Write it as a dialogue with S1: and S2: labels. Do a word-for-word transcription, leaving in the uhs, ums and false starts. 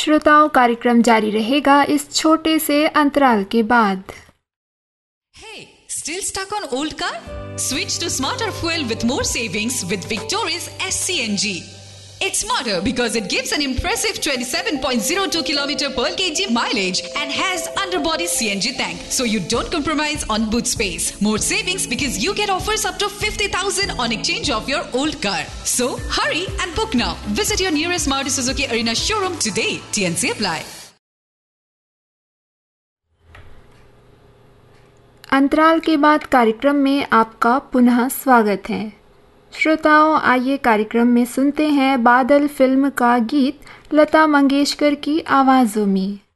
S1: श्रोताओं, कार्यक्रम जारी रहेगा इस छोटे से अंतराल के बाद।
S2: Hey, still stuck on old car? Switch to smarter fuel with more savings with Victoria's S C N G. It's smarter because it gives an impressive twenty-seven point zero two kilometers per kg mileage and has underbody C N G tank, so you don't compromise on boot space. More savings because you get offers up to fifty thousand on exchange of your old car. So hurry and book now. Visit your nearest Maruti Suzuki Arena showroom today. T N C apply.
S1: अंतराल के बाद कार्यक्रम में आपका पुनः स्वागत है। श्रोताओं, आइए कार्यक्रम में सुनते हैं बादल फिल्म का गीत लता मंगेशकर की आवाज़ों में।